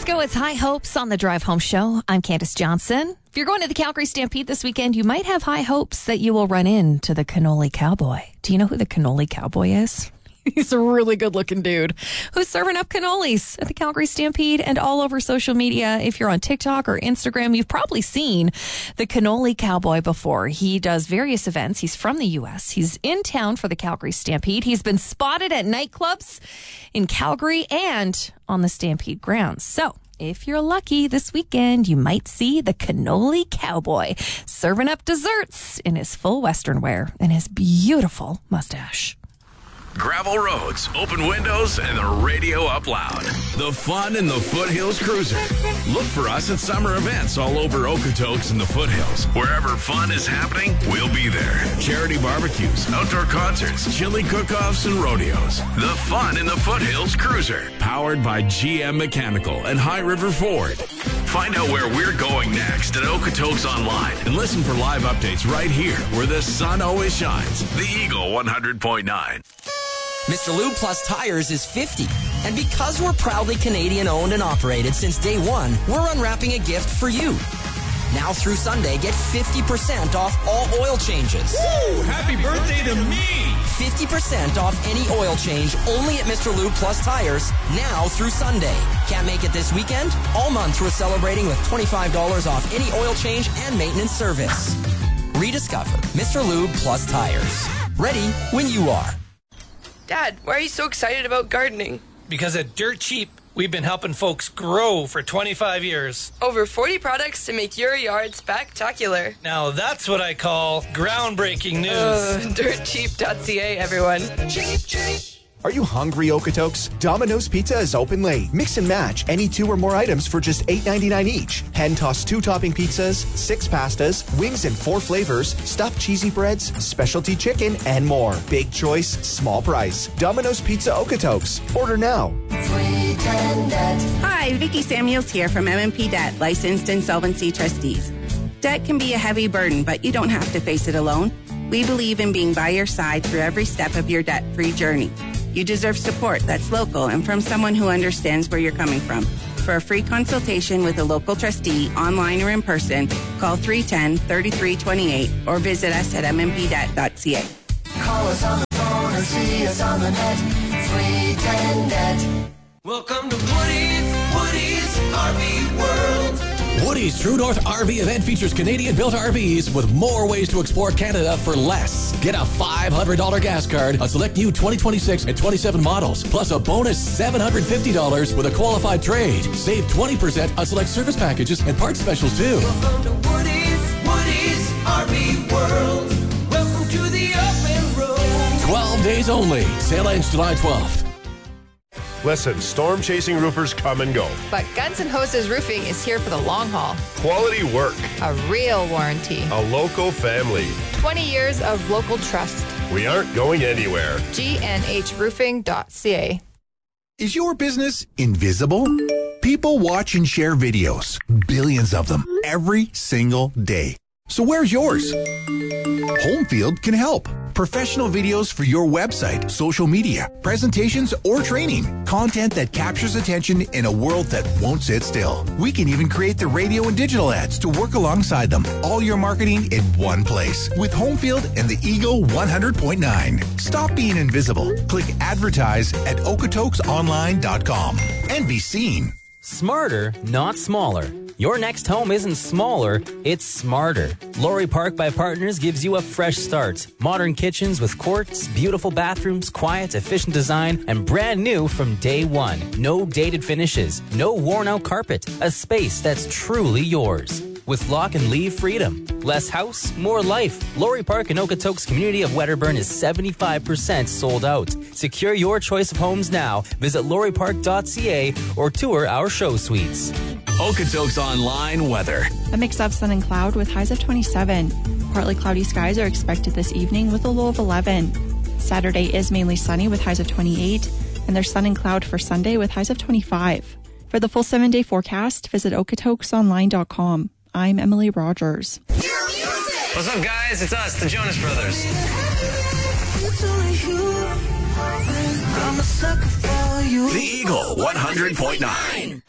Cisco, it's High Hopes on the Drive Home Show. I'm Candace Johnson. If you're going to the Calgary Stampede this weekend, you might have high hopes that you will run into the Cannoli Cowboy. Do you know who the Cannoli Cowboy is? He's a really good-looking dude who's serving up cannolis at the Calgary Stampede and all over social media. If you're on TikTok or Instagram, you've probably seen the Cannoli Cowboy before. He does various events. He's from the U.S. He's in town for the Calgary Stampede. He's been spotted at nightclubs in Calgary and on the Stampede grounds. So if you're lucky this weekend, you might see the Cannoli Cowboy serving up desserts in his full Western wear and his beautiful mustache. Gravel roads, open windows, and the radio up loud. The fun in the Foothills Cruiser. Look for us at summer events all over Okotoks and the Foothills. Wherever fun is happening, we'll be there. Charity barbecues, outdoor concerts, chili cook-offs, and rodeos. The fun in the Foothills Cruiser. Powered by GM Mechanical and High River Ford. Find out where we're going next at Okotoks Online and listen for live updates right here where the sun always shines. The Eagle 100.9. Mr. Lube Plus Tires is 50. And because we're proudly Canadian owned and operated since day one, we're unwrapping a gift for you. Now through Sunday, get 50% off all oil changes. Woo! Happy birthday to me! 50% off any oil change only at Mr. Lube Plus Tires, now through Sunday. Can't make it this weekend? All month we're celebrating with $25 off any oil change and maintenance service. Rediscover Mr. Lube Plus Tires. Ready when you are. Dad, why are you so excited about gardening? Because at Dirt Cheap, we've been helping folks grow for 25 years. Over 40 products to make your yard spectacular. Now that's what I call groundbreaking news. Dirtcheap.ca, everyone. Cheap. Are you hungry, Okotoks? Domino's Pizza is open late. Mix and match any 2 or more items for just $8.99 each. Hand-tossed 2-topping pizzas, 6 pastas, wings in 4 flavors, stuffed cheesy breads, specialty chicken, and more. Big choice, small price. Domino's Pizza Okotoks. Order now. Hi, Vicki Samuels here from MMP Debt, licensed insolvency trustees. Debt can be a heavy burden, but you don't have to face it alone. We believe in being by your side through every step of your debt-free journey. You deserve support that's local and from someone who understands where you're coming from. For a free consultation with a local trustee, online or in person, call 310-3328 or visit us at mmpdebt.ca. Call us on the phone or see us on the net. 310-NET. Welcome to Woody's RV World. Woody's True North RV event features Canadian-built RVs with more ways to explore Canada for less. Get a $500 gas card on select new 2026 and 27 models, plus a bonus $750 with a qualified trade. Save 20% on select service packages and parts specials, too. Welcome to Woody's RV World. Welcome to the open road. 12 days only. Sale ends July 12th. Listen, storm chasing roofers come and go. But Guns N' Hoses Roofing is here for the long haul. Quality work. A real warranty. A local family. 20 years of local trust. We aren't going anywhere. GNHroofing.ca. Is your business invisible? People watch and share videos, billions of them, every single day. So where's yours? Homefield can help. Professional videos for your website, social media, presentations, or training. Content that captures attention in a world that won't sit still. We can even create the radio and digital ads to work alongside them. All your marketing in one place with Homefield and the Eagle 100.9. Stop being invisible. Click advertise at okotoksonline.com and be seen. Smarter, not smaller. Your next home isn't smaller, it's smarter. Laurie Park by Partners gives you a fresh start. Modern kitchens with quartz, beautiful bathrooms, quiet, efficient design, and brand new from day one. No dated finishes, no worn out carpet. A space that's truly yours. With lock and leave freedom. Less house, more life. Laurie Park in Okotoks community of Wedderburn is 75% sold out. Secure your choice of homes now. Visit lauriepark.ca or tour our show suites. Okotoks Online weather. A mix of sun and cloud with highs of 27. Partly cloudy skies are expected this evening with a low of 11. Saturday is mainly sunny with highs of 28. And there's sun and cloud for Sunday with highs of 25. For the full 7-day forecast, visit okotoksonline.com. I'm Emily Rogers. What's up, guys? It's us, the Jonas Brothers. The Eagle 100.9.